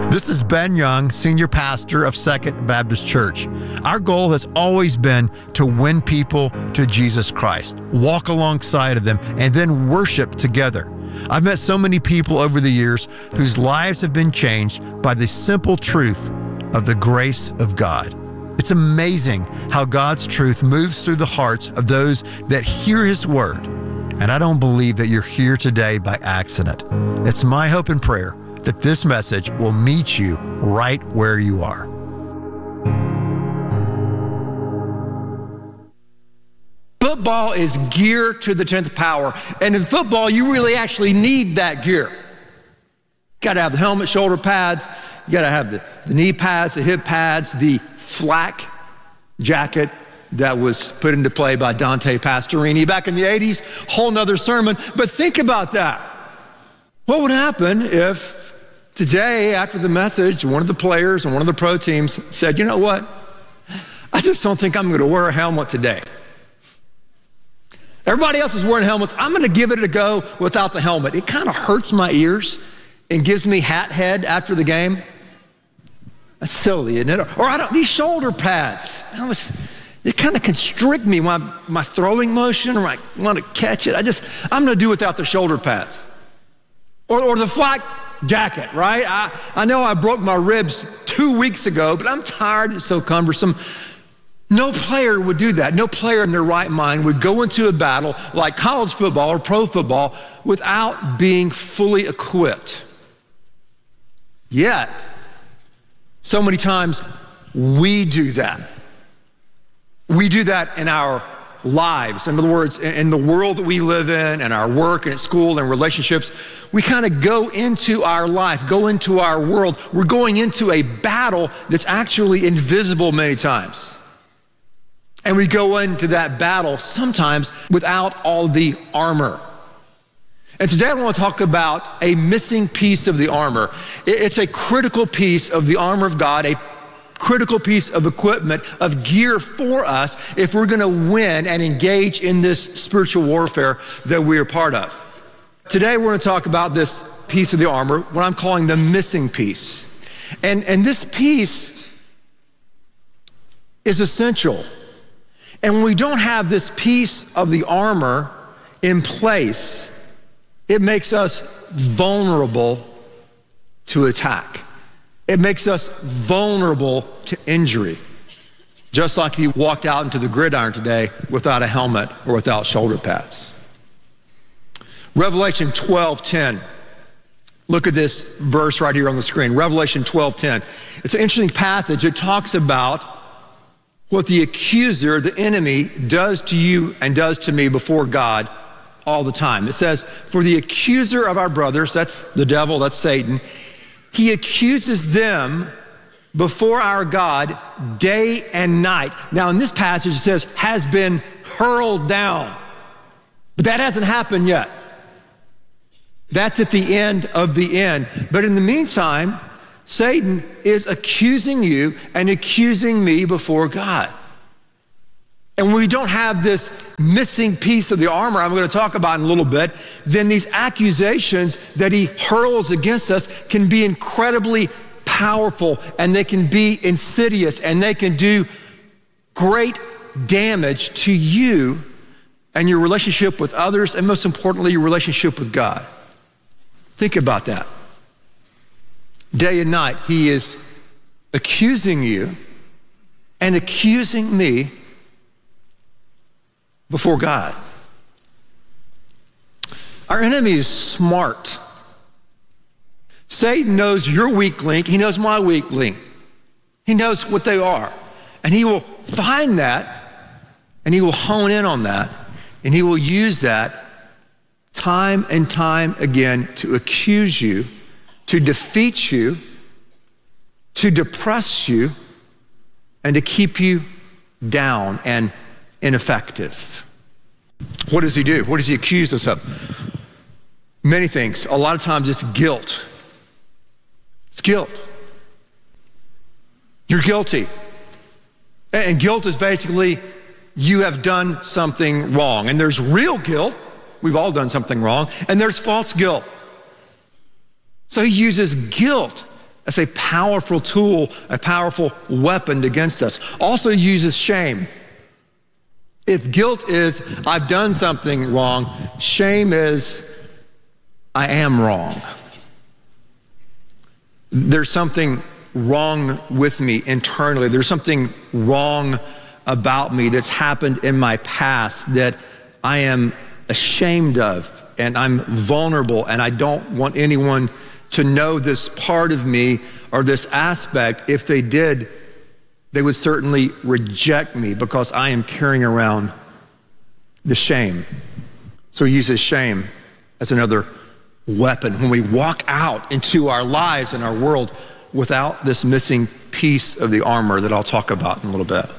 This is Ben Young, Senior Pastor of Second Baptist Church. Our goal has always been to win people to Jesus Christ, walk alongside of them, and then worship together. I've met so many people over the years whose lives have been changed by the simple truth of the grace of God. It's amazing how God's truth moves through the hearts of those that hear His word. And I don't believe that you're here today by accident. It's my hope and prayer that this message will meet you right where you are. Football is gear to the 10th power. And in football, you really actually need that gear. You gotta have the helmet, shoulder pads, you gotta have the knee pads, the hip pads, the flak jacket that was put into play by Dante Pastorini back in the 80s, whole nother sermon. But think about that. What would happen if today, after the message, one of the players and one of the pro teams said, you know what? I just don't think I'm going to wear a helmet today. Everybody else is wearing helmets. I'm going to give it a go without the helmet. It kind of hurts my ears and gives me hat head after the game. That's silly, isn't it? Or these shoulder pads. They kind of constrict me when my throwing motion or I want to catch it. I'm going to do without the shoulder pads. Or the flak jacket, right? I know I broke my ribs 2 weeks ago, but I'm tired, it's so cumbersome. No player would do that. No player in their right mind would go into a battle like college football or pro football without being fully equipped. Yet, so many times we do that. We do that in our lives. In other words, in the world that we live in and our work and at school and relationships, we kind of go into our life, go into our world. We're going into a battle that's actually invisible many times. And we go into that battle sometimes without all the armor. And today I want to talk about a missing piece of the armor. It's a critical piece of the armor of God, a critical piece of equipment, of gear for us if we're going to win and engage in this spiritual warfare that we are part of. Today we're going to talk about this piece of the armor, what I'm calling the missing piece. And this piece is essential. And when we don't have this piece of the armor in place, it makes us vulnerable to attack. It makes us vulnerable to injury. Just like if you walked out into the gridiron today without a helmet or without shoulder pads. Revelation 12:10. Look at this verse right here on the screen. Revelation 12:10. It's an interesting passage. It talks about what the accuser, the enemy, does to you and does to me before God all the time. It says, for the accuser of our brothers, that's the devil, that's Satan, he accuses them before our God day and night. Now in this passage it says, has been hurled down. But that hasn't happened yet. That's at the end of the end. But in the meantime, Satan is accusing you and accusing me before God. And when we don't have this missing piece of the armor I'm going to talk about in a little bit, then these accusations that he hurls against us can be incredibly powerful, and they can be insidious, and they can do great damage to you and your relationship with others, and most importantly, your relationship with God. Think about that. Day and night, he is accusing you and accusing me before God. Our enemy is smart. Satan knows your weak link. He knows my weak link. He knows what they are. And he will find that, and he will hone in on that, and he will use that time and time again to accuse you, to defeat you, to depress you, and to keep you down and ineffective. What does he do? What does he accuse us of? Many things. A lot of times it's guilt. It's guilt. You're guilty. And guilt is basically you have done something wrong. And there's real guilt. We've all done something wrong. And there's false guilt. So he uses guilt That's a powerful tool, a powerful weapon against us. Also uses shame. If guilt is, I've done something wrong, shame is, I am wrong. There's something wrong with me internally. There's something wrong about me that's happened in my past that I am ashamed of, and I'm vulnerable, and I don't want anyone to know this part of me or this aspect. If they did, they would certainly reject me because I am carrying around the shame. So he uses shame as another weapon when we walk out into our lives and our world without this missing piece of the armor that I'll talk about in a little bit.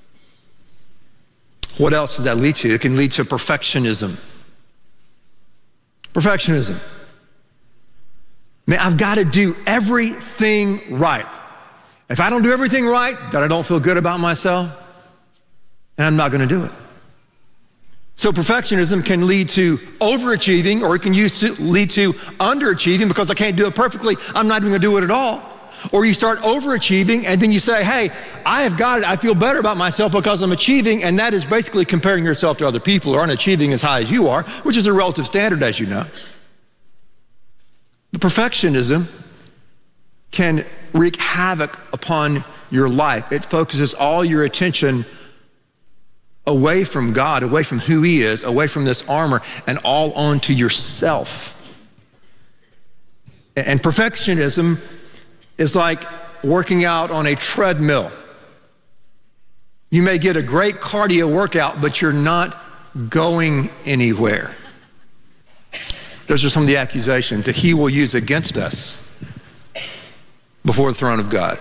What else does that lead to? It can lead to perfectionism. Perfectionism. Man, I've got to do everything right. If I don't do everything right, then I don't feel good about myself, and I'm not going to do it. So perfectionism can lead to overachieving, or it can lead to underachieving because I can't do it perfectly. I'm not even going to do it at all. Or you start overachieving and then you say, hey, I have got it. I feel better about myself because I'm achieving. And that is basically comparing yourself to other people who aren't achieving as high as you are, which is a relative standard, as you know. The perfectionism can wreak havoc upon your life. It focuses all your attention away from God, away from who He is, away from this armor, and all onto yourself. And perfectionism is like working out on a treadmill. You may get a great cardio workout, but you're not going anywhere. Those are some of the accusations that he will use against us before the throne of God.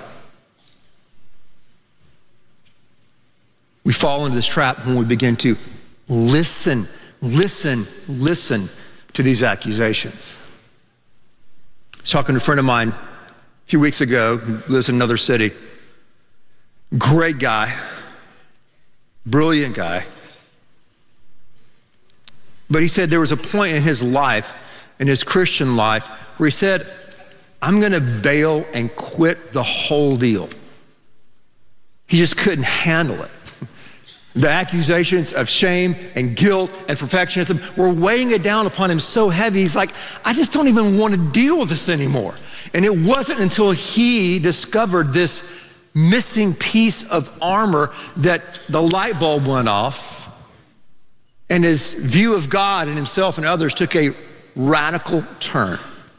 We fall into this trap when we begin to listen to these accusations. I was talking to a friend of mine a few weeks ago who lives in another city. Great guy, brilliant guy. But he said there was a point in his life, in his Christian life, where he said, I'm going to bail and quit the whole deal. He just couldn't handle it. The accusations of shame and guilt and perfectionism were weighing it down upon him so heavy. He's like, I just don't even want to deal with this anymore. And it wasn't until he discovered this missing piece of armor that the light bulb went off and his view of God and himself and others took a radical turn.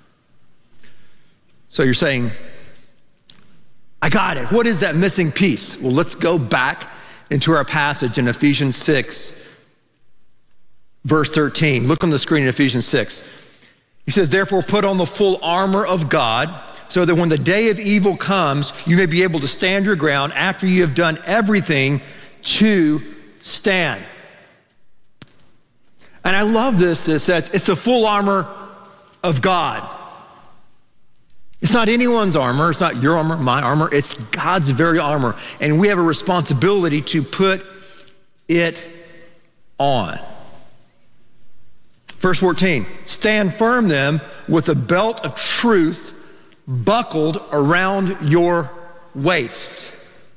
So you're saying, I got it. What is that missing piece? Well, let's go back into our passage in Ephesians 6, verse 13. Look on the screen in Ephesians 6. He says, therefore put on the full armor of God, so that when the day of evil comes, you may be able to stand your ground after you have done everything to stand. And I love this. It says it's the full armor of God. It's not anyone's armor. It's not your armor, my armor. It's God's very armor. And we have a responsibility to put it on. Verse 14, stand firm then with the belt of truth buckled around your waist,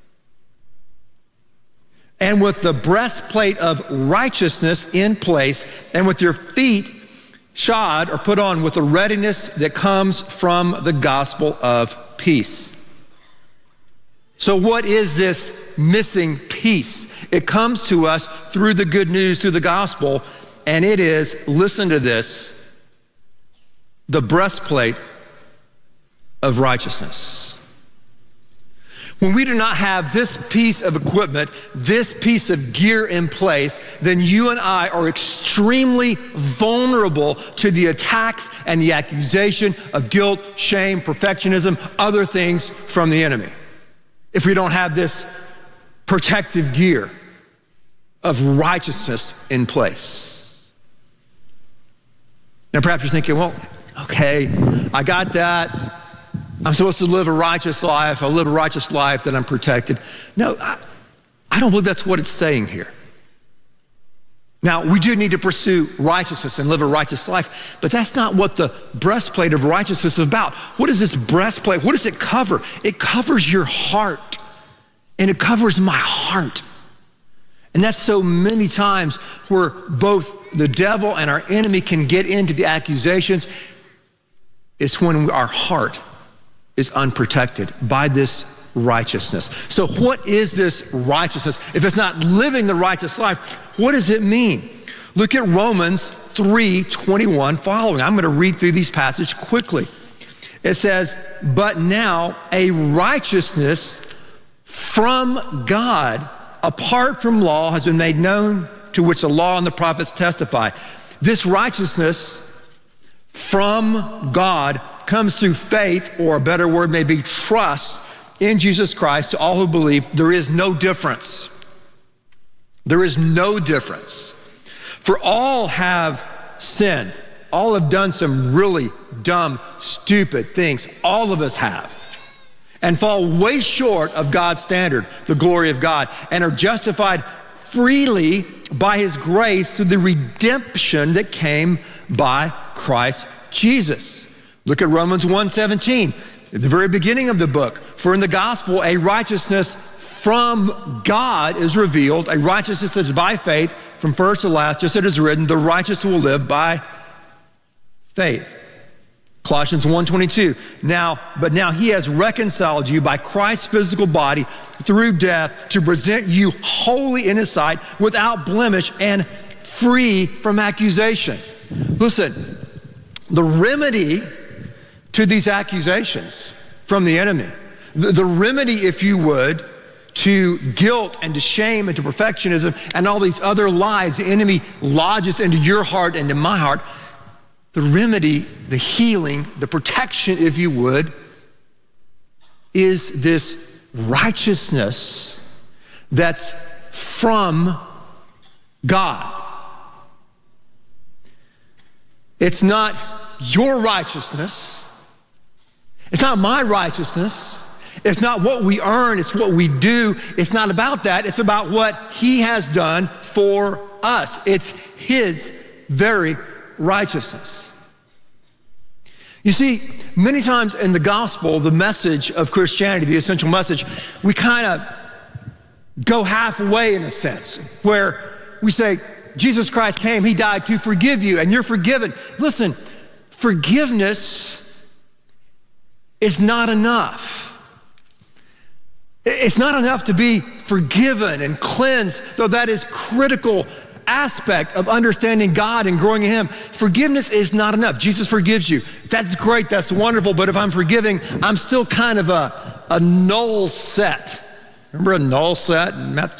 and with the breastplate of righteousness in place, and with your feet shod or put on with the readiness that comes from the gospel of peace. So what is this missing piece? It comes to us through the good news, through the gospel, and it is, listen to this, the breastplate of righteousness. When we do not have this piece of equipment, this piece of gear in place, then you and I are extremely vulnerable to the attacks and the accusation of guilt, shame, perfectionism, other things from the enemy. If we don't have this protective gear of righteousness in place. Now perhaps you're thinking, well, okay, I got that. I'm supposed to live a righteous life. I'll live a righteous life, then I'm protected. No, I don't believe that's what it's saying here. Now, we do need to pursue righteousness and live a righteous life, but that's not what the breastplate of righteousness is about. What is this breastplate? What does it cover? It covers your heart, and it covers my heart. And that's so many times where both the devil and our enemy can get into the accusations. It's when our heart is unprotected by this righteousness. So what is this righteousness? If it's not living the righteous life, what does it mean? Look at Romans 3:21 following. I'm going to read through these passages quickly. It says, but now a righteousness from God apart from law has been made known, to which the law and the prophets testify. This righteousness from God comes through faith, or a better word may be trust, in Jesus Christ. To all who believe, there is no difference. There is no difference. For all have sinned. All have done some really dumb, stupid things. All of us have. And fall way short of God's standard, the glory of God, and are justified freely by his grace through the redemption that came by Christ Jesus. Look at Romans 1:17. At the very beginning of the book, for in the gospel, a righteousness from God is revealed, a righteousness that is by faith from first to last, just as it is written, the righteous will live by faith. Colossians 1:22, but now he has reconciled you by Christ's physical body through death to present you holy in his sight, without blemish and free from accusation. Listen, the remedy to these accusations from the enemy, the remedy, if you would, to guilt and to shame and to perfectionism and all these other lies the enemy lodges into your heart and in my heart, the remedy, the healing, the protection, if you would, is this righteousness that's from God. It's not your righteousness. It's not my righteousness. It's not what we earn. It's what we do. It's not about that. It's about what he has done for us. It's his very righteousness. You see, many times in the gospel, the message of Christianity, the essential message, we kind of go halfway in a sense, where we say, Jesus Christ came, he died to forgive you, and you're forgiven. Listen, forgiveness is not enough. It's not enough to be forgiven and cleansed, though that is critical aspect of understanding God and growing in him. Forgiveness is not enough. Jesus forgives you. That's great, that's wonderful, but if I'm forgiving, I'm still kind of a null set. Remember a null set?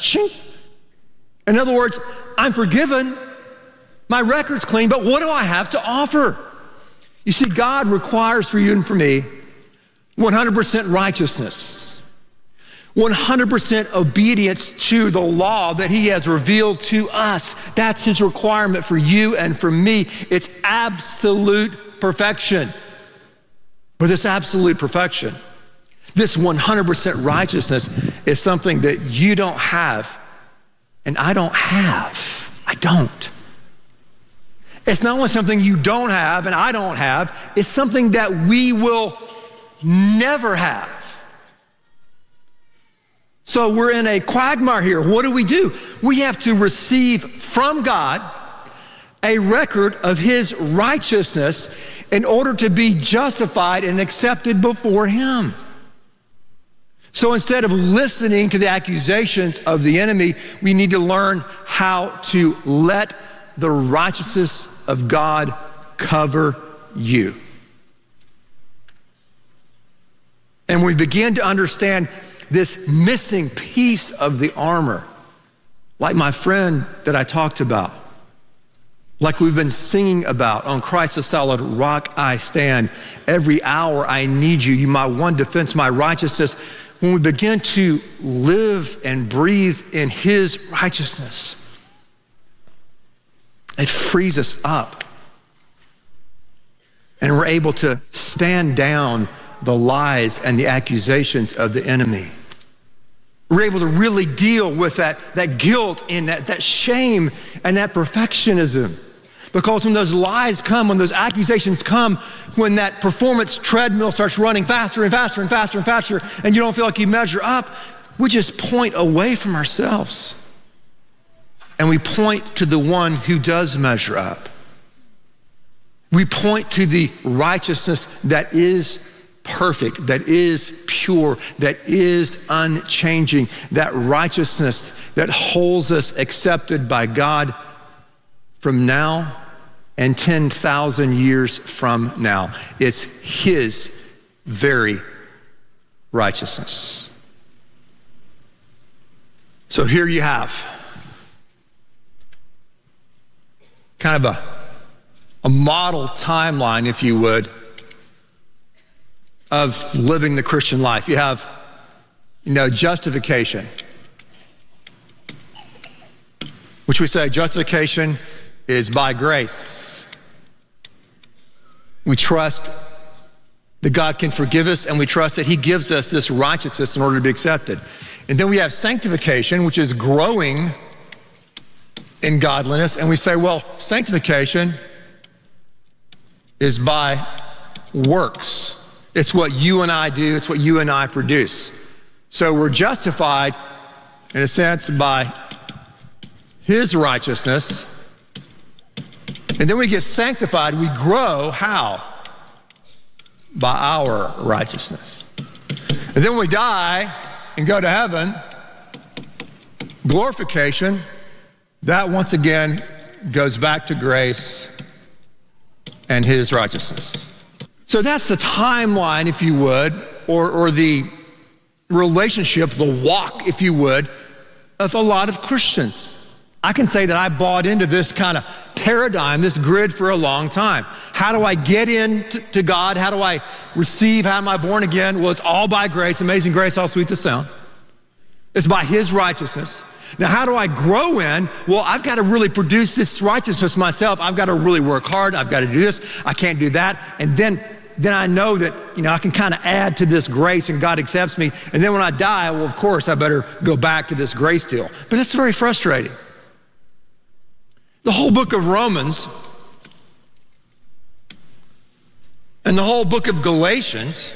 In other words, I'm forgiven, my record's clean, but what do I have to offer? You see, God requires for you and for me 100% righteousness, 100% obedience to the law that he has revealed to us. That's his requirement for you and for me. It's absolute perfection. But this absolute perfection, this 100% righteousness, is something that you don't have and I don't have. I don't. It's not only something you don't have and I don't have, it's something that we will never have. So we're in a quagmire here. What do? We have to receive from God a record of his righteousness in order to be justified and accepted before him. So instead of listening to the accusations of the enemy, we need to learn how to let the righteousness of God cover you. And we begin to understand this missing piece of the armor, like my friend that I talked about, like we've been singing about, on Christ the solid rock I stand. Every hour I need you, you my one defense, my righteousness. When we begin to live and breathe in his righteousness, it frees us up. And we're able to stand down the lies and the accusations of the enemy. We're able to really deal with that guilt and that shame and that perfectionism. Because when those lies come, when those accusations come, when that performance treadmill starts running faster and faster and faster and faster, and you don't feel like you measure up, we just point away from ourselves. And we point to the one who does measure up. We point to the righteousness that is perfect, that is pure, that is unchanging, that righteousness that holds us accepted by God from now and 10,000 years from now. It's his very righteousness. So here you have kind of a model timeline, if you would, of living the Christian life. You have, justification, which we say justification is by grace. We trust that God can forgive us, and we trust that he gives us this righteousness in order to be accepted. And then we have sanctification, which is growing in godliness. And we say, well, sanctification is by works. It's what you and I do. It's what you and I produce. So we're justified, in a sense, by his righteousness. And then we get sanctified. We grow, how? By our righteousness. And then when we die and go to heaven, glorification, that once again goes back to grace and his righteousness. So that's the timeline, if you would, or the relationship, the walk, if you would, of a lot of Christians. I can say that I bought into this kind of paradigm, this grid, for a long time. How do I get into God? How do I receive? How am I born again? Well, it's all by grace. Amazing grace, how sweet the sound. It's by his righteousness. Now, how do I grow in? Well, I've got to really produce this righteousness myself. I've got to really work hard. I've got to do this. I can't do that. And then I know that, I can kind of add to this grace and God accepts me. And then when I die, well, of course, I better go back to this grace deal. But that's very frustrating. The whole book of Romans and the whole book of Galatians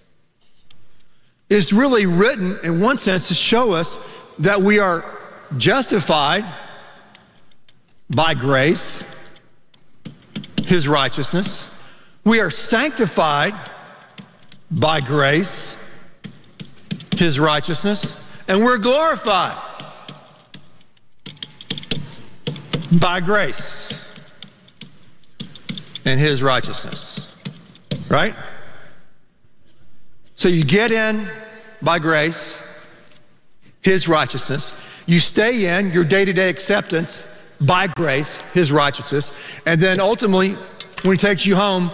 is really written, in one sense, to show us that we are justified by grace, his righteousness. We are sanctified by grace, his righteousness. And we're glorified by grace and his righteousness. Right? So you get in by grace, his righteousness. You stay in your day-to-day acceptance by grace, his righteousness. And then ultimately, when he takes you home,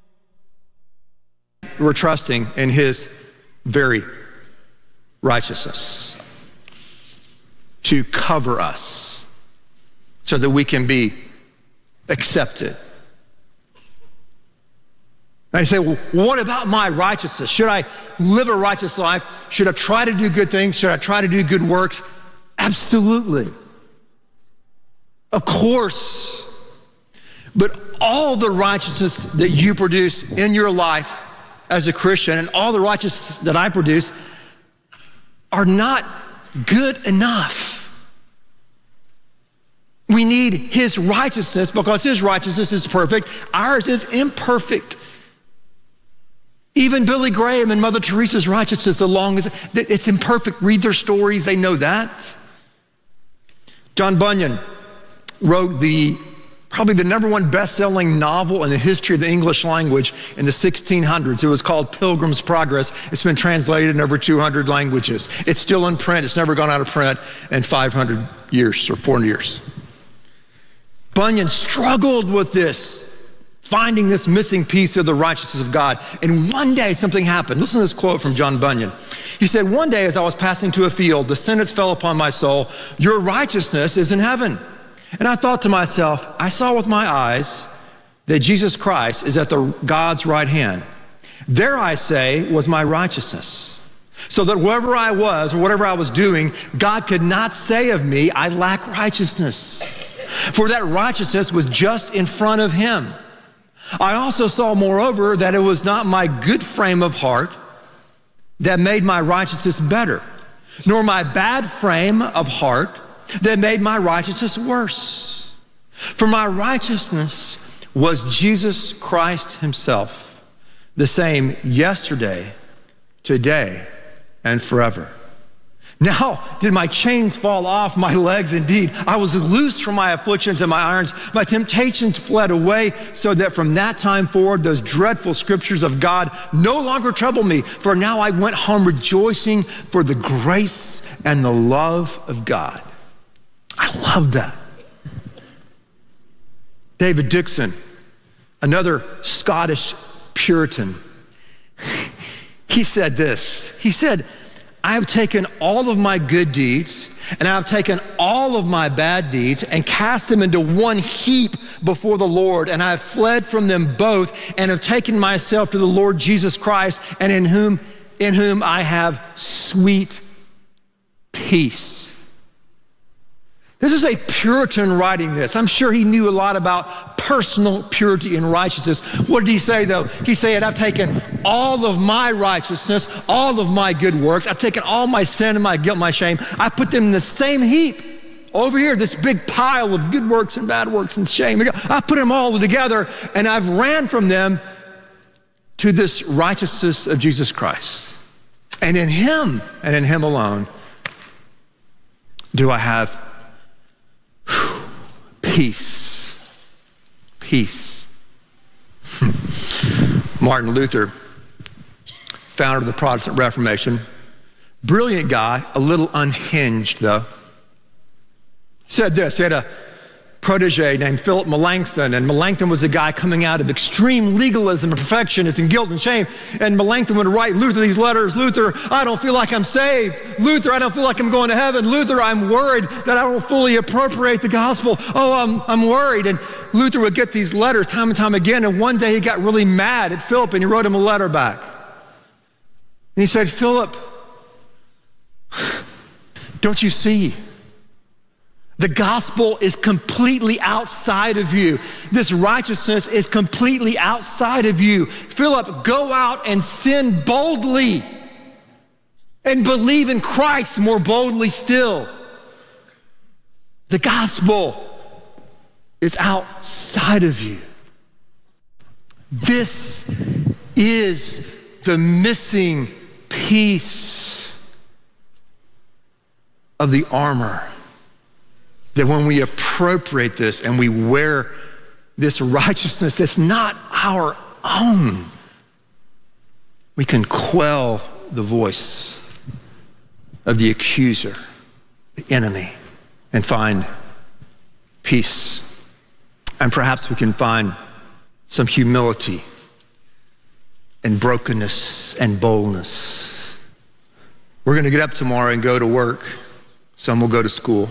we're trusting in his very righteousness to cover us so that we can be accepted. And you say, well, what about my righteousness? Should I live a righteous life? Should I try to do good things? Should I try to do good works? Absolutely. Of course. But all the righteousness that you produce in your life as a Christian and all the righteousness that I produce are not good enough. We need his righteousness because his righteousness is perfect. Ours is imperfect. Even Billy Graham and Mother Teresa's righteousness, it's imperfect. Read their stories, they know that. John Bunyan wrote probably the #1 best-selling novel in the history of the English language in the 1600s. It was called Pilgrim's Progress. It's been translated in over 200 languages. It's still in print. It's never gone out of print in 500 years or 400 years. Bunyan struggled with this, finding this missing piece of the righteousness of God. And one day something happened. Listen to this quote from John Bunyan. He said, "One day as I was passing to a field, the sentence fell upon my soul, 'Your righteousness is in heaven.' And I thought to myself, I saw with my eyes that Jesus Christ is at God's right hand. There, I say, was my righteousness. so that wherever I was or whatever I was doing, God could not say of me, I lack righteousness. For that righteousness was just in front of him. I also saw, moreover, that it was not my good frame of heart that made my righteousness better, nor my bad frame of heart that made my righteousness worse. For my righteousness was Jesus Christ himself, the same yesterday, today, and forever. Now did my chains fall off my legs indeed. I was loose from my afflictions and my irons. My temptations fled away, so that from that time forward, those dreadful scriptures of God no longer trouble me. For now I went home rejoicing for the grace and the love of God. I love that. David Dixon, another Scottish Puritan, he said this. He said, I have taken all of my good deeds and I have taken all of my bad deeds and cast them into one heap before the Lord, and I have fled from them both and have taken myself to the Lord Jesus Christ, and in whom I have sweet peace. This is a Puritan writing this. I'm sure he knew a lot about personal purity and righteousness. What did he say, though? He said, I've taken all of my righteousness, all of my good works. I've taken all my sin and my guilt, my shame. I put them in the same heap over here, this big pile of good works and bad works and shame. I put them all together, and I've ran from them to this righteousness of Jesus Christ. And in him alone do I have peace. Peace. Martin Luther, founder of the Protestant Reformation, brilliant guy, a little unhinged though, said this. He had a protege named Philip Melanchthon, and Melanchthon was a guy coming out of extreme legalism and perfectionism and guilt and shame. And Melanchthon would write Luther these letters. Luther, I don't feel like I'm saved. Luther, I don't feel like I'm going to heaven. Luther, I'm worried that I don't fully appropriate the gospel. Oh, I'm worried. And Luther would get these letters time and time again, and one day he got really mad at Philip and he wrote him a letter back. And he said, Philip, don't you see? The gospel is completely outside of you. This righteousness is completely outside of you. Philip, go out and sin boldly and believe in Christ more boldly still. The gospel is outside of you. This is the missing piece of the armor. That when we appropriate this and we wear this righteousness that's not our own, we can quell the voice of the accuser, the enemy, and find peace. And perhaps we can find some humility and brokenness and boldness. We're going to get up tomorrow and go to work. Some will go to school.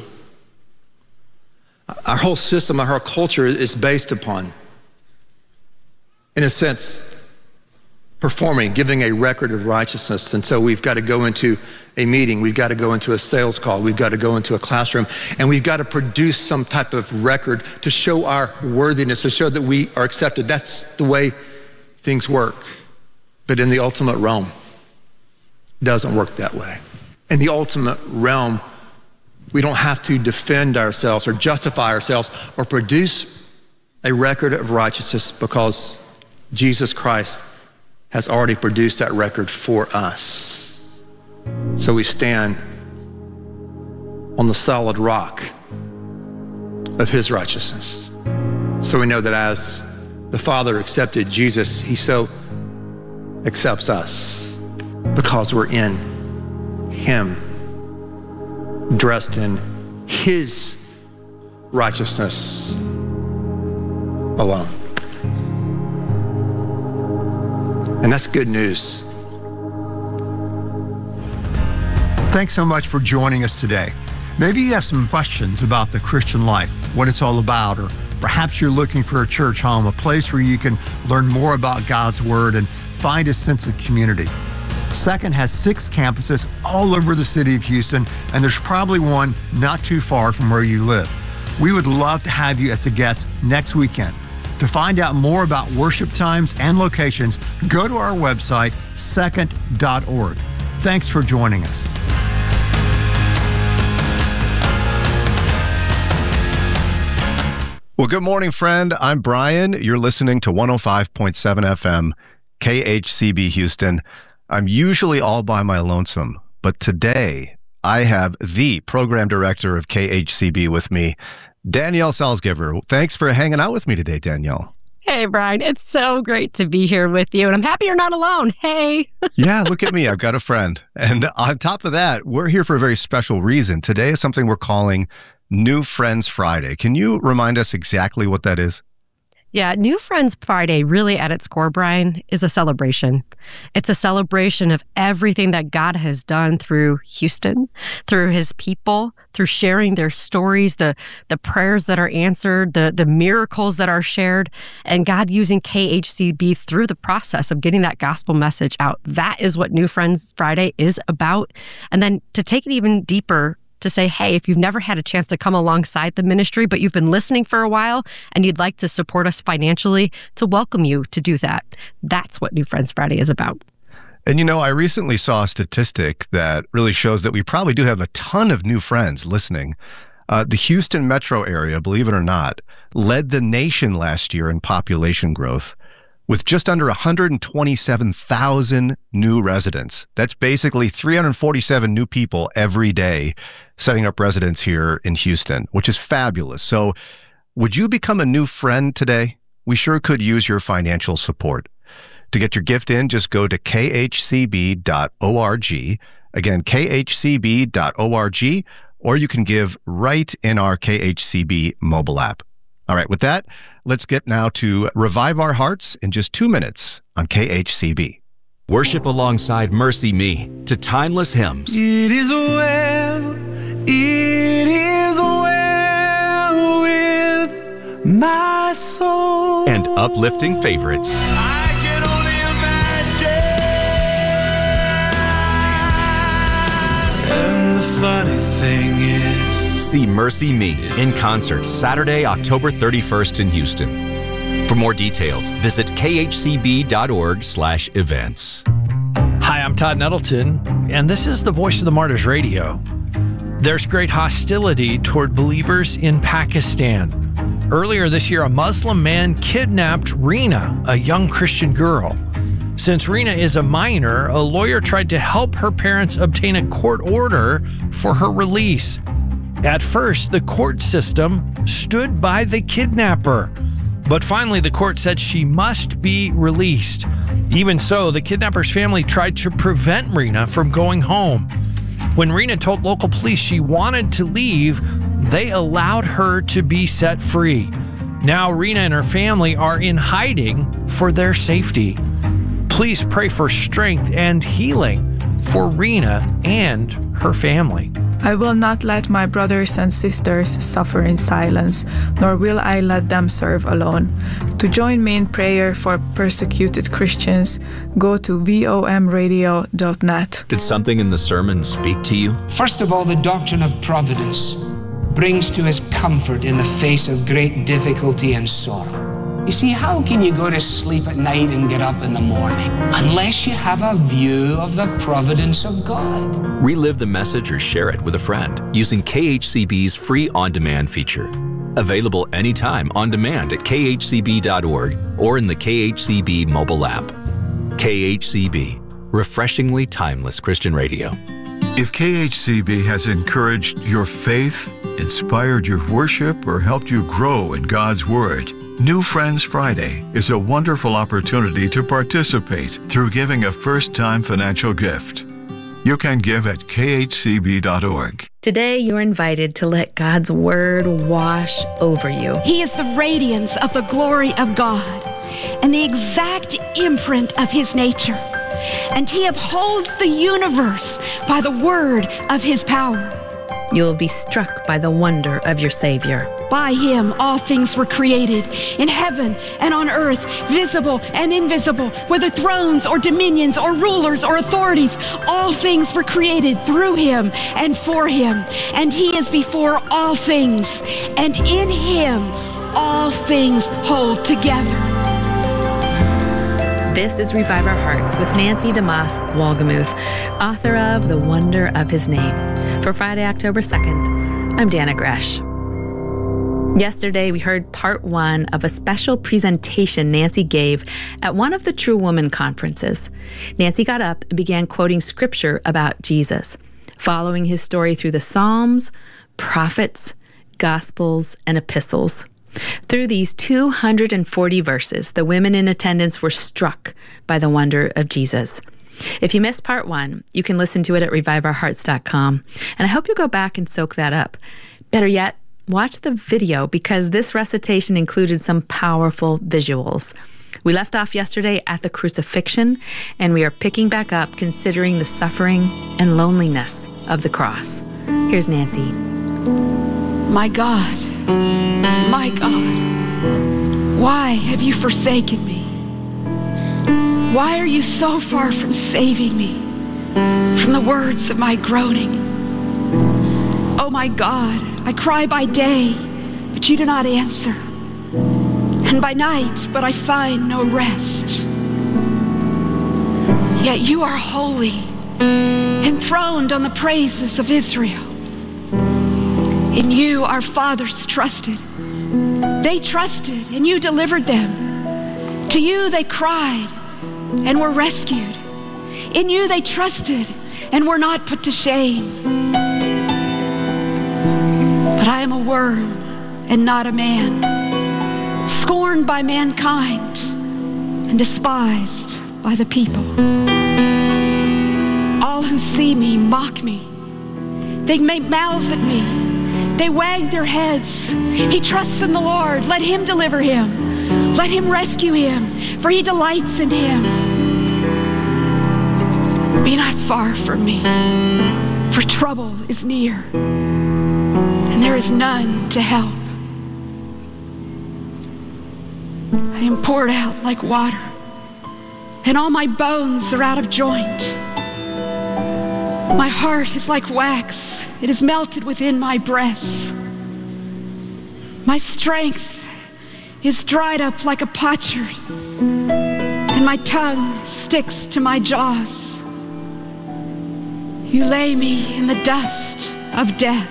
Our whole system, our whole culture is based upon, in a sense, performing, giving a record of righteousness. And so we've got to go into a meeting, we've got to go into a sales call, we've got to go into a classroom, and we've got to produce some type of record to show our worthiness, to show that we are accepted. That's the way things work. But in the ultimate realm, it doesn't work that way. In the ultimate realm, we don't have to defend ourselves or justify ourselves or produce a record of righteousness, because Jesus Christ has already produced that record for us. So we stand on the solid rock of his righteousness. So we know that as the Father accepted Jesus, he so accepts us because we're in him, dressed in his righteousness alone. And that's good news. Thanks so much for joining us today. Maybe you have some questions about the Christian life, what it's all about, or perhaps you're looking for a church home, a place where you can learn more about God's word and find a sense of community. Second has 6 campuses all over the city of Houston, and there's probably one not too far from where you live. We would love to have you as a guest next weekend. To find out more about worship times and locations, go to our website, second.org. Thanks for joining us. Well, good morning, friend. I'm Brian. You're listening to 105.7 FM, KHCB Houston. I'm usually all by my lonesome, but today I have the program director of KHCB with me, Danielle Salzgiver. Thanks for hanging out with me today, Danielle. Hey, Brian. It's so great to be here with you, and I'm happy you're not alone. Hey. Yeah, look at me. I've got a friend. And on top of that, we're here for a very special reason. Today is something we're calling New Friends Friday. Can you remind us exactly what that is? Yeah, New Friends Friday, really at its core, Brian, is a celebration. It's a celebration of everything that God has done through Houston, through his people, through sharing their stories, the prayers that are answered, the miracles that are shared, and God using KHCB through the process of getting that gospel message out. That is what New Friends Friday is about. And then to take it even deeper, to say, hey, if you've never had a chance to come alongside the ministry, but you've been listening for a while and you'd like to support us financially, to welcome you to do that. That's what New Friends Friday is about. And you know, I recently saw a statistic that really shows that we probably do have a ton of new friends listening. The Houston metro area, believe it or not, led the nation last year in population growth with just under 127,000 new residents. That's basically 347 new people every day setting up residence here in Houston, which is fabulous. So would you become a new friend today? We sure could use your financial support. To get your gift in, just go to khcb.org. Again, khcb.org, or you can give right in our KHCB mobile app. All right, with that, let's get now to Revive Our Hearts in just 2 minutes on KHCB. Worship alongside Mercy Me to timeless hymns. It is well with my soul. And uplifting favorites. I can only imagine. And the funny thing is, see Mercy Me in concert Saturday, October 31st in Houston. For more details, visit khcb.org/events. Hi, I'm Todd Nettleton, and this is the Voice of the Martyrs Radio. There's great hostility toward believers in Pakistan. Earlier this year, a Muslim man kidnapped Rena, a young Christian girl. Since Rena is a minor, a lawyer tried to help her parents obtain a court order for her release. At first, the court system stood by the kidnapper, but finally the court said she must be released. Even so, the kidnapper's family tried to prevent Rena from going home. When Rena told local police she wanted to leave, they allowed her to be set free. Now Rena and her family are in hiding for their safety. Please pray for strength and healing for Rena and her family. I will not let my brothers and sisters suffer in silence, nor will I let them serve alone. To join me in prayer for persecuted Christians, go to vomradio.net. Did something in the sermon speak to you? First of all, the doctrine of providence brings to us comfort in the face of great difficulty and sorrow. You see, how can you go to sleep at night and get up in the morning unless you have a view of the providence of God? Relive the message or share it with a friend using KHCB's free on-demand feature. Available anytime on demand at khcb.org or in the KHCB mobile app. KHCB, refreshingly timeless Christian radio. If KHCB has encouraged your faith, inspired your worship, or helped you grow in God's Word, New Friends Friday is a wonderful opportunity to participate through giving a first-time financial gift. You can give at khcb.org. Today, you're invited to let God's Word wash over you. He is the radiance of the glory of God and the exact imprint of His nature. And He upholds the universe by the word of His power. you will be struck by the wonder of your Savior. By him all things were created, in heaven and on earth, visible and invisible, whether thrones or dominions or rulers or authorities. All things were created through him and for him. And he is before all things, and in him all things hold together. This is Revive Our Hearts with Nancy DeMoss Wolgemuth, author of The Wonder of His Name. For Friday, October 2nd, I'm Dana Gresh. Yesterday, we heard part one of a special presentation Nancy gave at one of the True Woman conferences. Nancy got up and began quoting scripture about Jesus, following his story through the Psalms, prophets, Gospels, and epistles. Through these 240 verses, the women in attendance were struck by the wonder of Jesus. If you missed part one, you can listen to it at reviveourhearts.com, and I hope you go back and soak that up. Better yet, watch the video because this recitation included some powerful visuals. We left off yesterday at the crucifixion, and we are picking back up considering the suffering and loneliness of the cross. Here's Nancy. My God, why have you forsaken me? Why are you so far from saving me from the words of my groaning? Oh my God, I cry by day, but you do not answer, and by night, but I find no rest. Yet you are holy, enthroned on the praises of Israel. In you our fathers trusted. They trusted, and you delivered them. To you they cried, and were rescued. In you they trusted, and were not put to shame. But I am a worm, and not a man, scorned by mankind, and despised by the people. All who see me mock me. They make mouths at me. They wag their heads. He trusts in the Lord. Let him deliver him. Let him rescue him, for he delights in him. Be not far from me, for trouble is near, and there is none to help. I am poured out like water, and all my bones are out of joint. My heart is like wax. It is melted within my breasts. My strength is dried up like a potsherd, and my tongue sticks to my jaws. You lay me in the dust of death.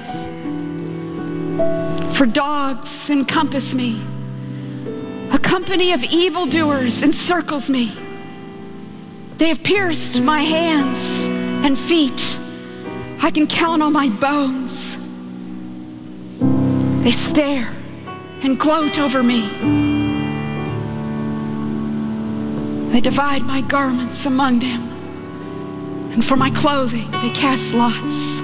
For dogs encompass me. A company of evildoers encircles me. They have pierced my hands and feet. I can count on my bones. They stare and gloat over me. They divide my garments among them, and for my clothing they cast lots.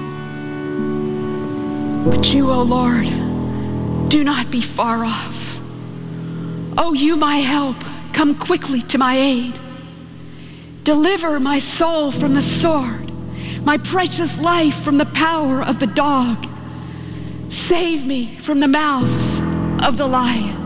But you, O Lord, do not be far off. O you, my help, come quickly to my aid. Deliver my soul from the sword, my precious life from the power of the dog. Save me from the mouth of the lion.